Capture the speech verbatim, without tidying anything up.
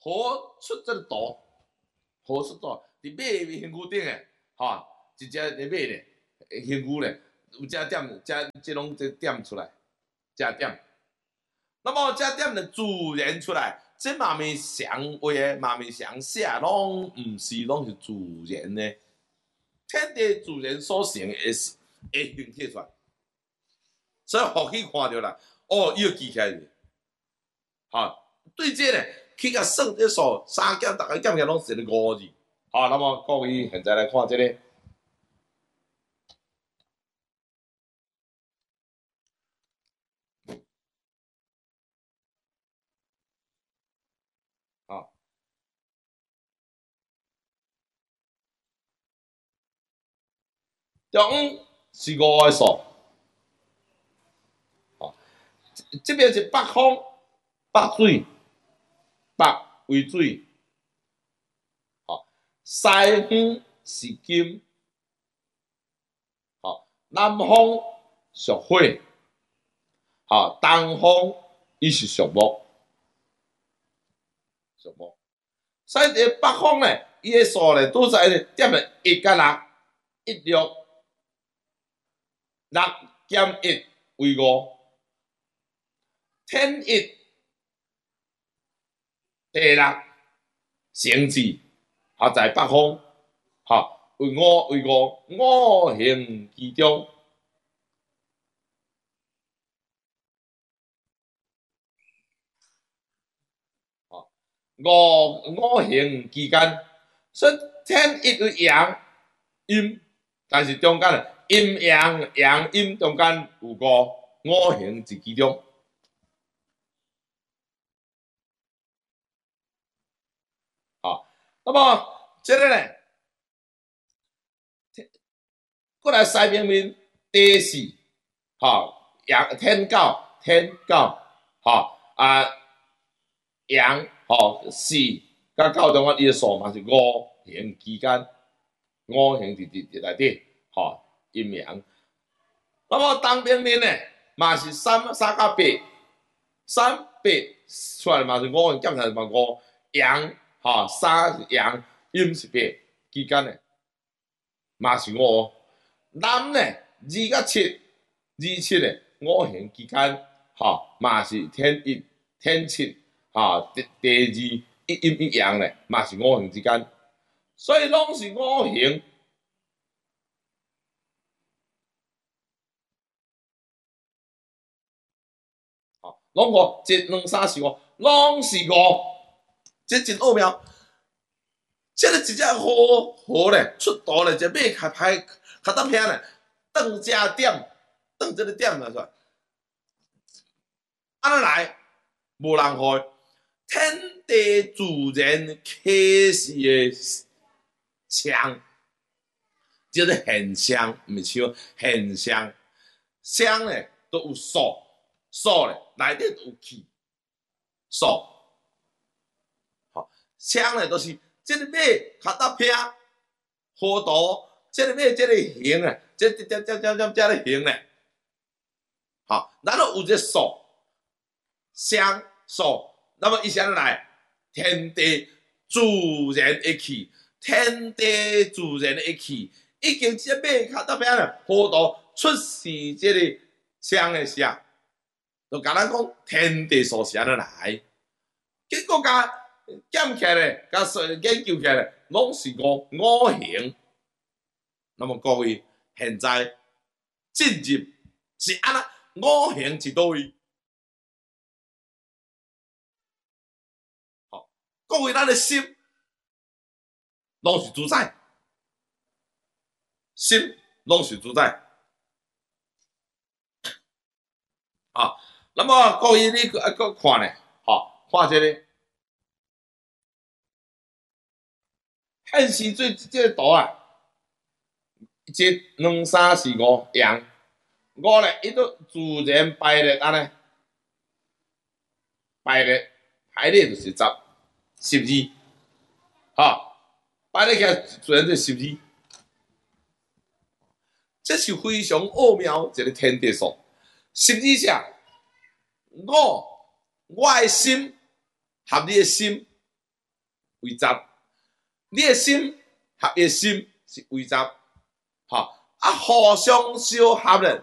河出这个图，河出图，伫马的身躯顶诶，吼，一只个马咧，身躯咧，有只点，只即拢即点出来，只点。那么这点的自然出来，这嘛咪常话诶，嘛咪常写，拢毋是，拢是自然诶。天地自然所成诶，会形体出来，所以互去看着啦，哦，伊就记起来，吼，对这咧，去甲算这数，三减，逐个减起来拢是一个五字，好，那么各位现在来看这个。中是五个数，哦，这边是北方，北水，北为水，哦，西方是金，哦，南方属火，哦，东方伊是属木，属木。所以伫北方咧，伊个数咧拄在点了一甲六，一六。六减一为五，天一地六成字，啊在北方，哈为五为五，五行其中，啊五五行之间，所以天一为阳阴，但是中间咧。阴阳阳阴中间有五五行之其中，好，那么这个呢，过来西平面第四，好阳天九天九，好啊阳好四甲九中间伊个数嘛是五行之间，五行伫伫伫内底，好。阴阳，那么东平面呢，嘛是三三甲八，三八出来嘛是五行减起来嘛五阳，哈三是阳，阴是八，之间呢嘛是五。南呢二甲七，二七呢五行之间，哈嘛是天一天七，哈第第二一阴一阳呢嘛是五行之间，所以拢是五行。拢五，一、两、三、四、五，拢是五，这真奥妙。这个一只河河咧出图咧，只马开开开得偏咧，转这点，转这个点来出来，安尼来，无人害。天地自然启示的象，叫做现象，毋是像现象。象咧都有数。数咧，内底有气，数，好，象咧都是即个马脚踏平，河图，即个马即个形啊，即即即即即即个形咧，好，然后有一个数，象数，那么伊是安怎来？天地自然的气，天地自然的气，已经即个马脚踏平咧，河图出示即个象的象。就甲咱讲天地数是安怎来，结果甲减起来，甲研究起来，拢是五五行。那么各位现在进入是安怎五行是倒位？好，各位咱的心拢是主宰，心拢是主宰啊。那么各位你啊搁看咧，吼，看这个汉时最这个图啊，一、两、三、四、五阳，五咧伊都自然排列安尼，排列排列就是十十二，吼，排列起来自然就十二，这是非常奥妙一个天地数，十二项。我我的心合你的心， 为十，你的心合一心是为十，吼啊互相相合咧，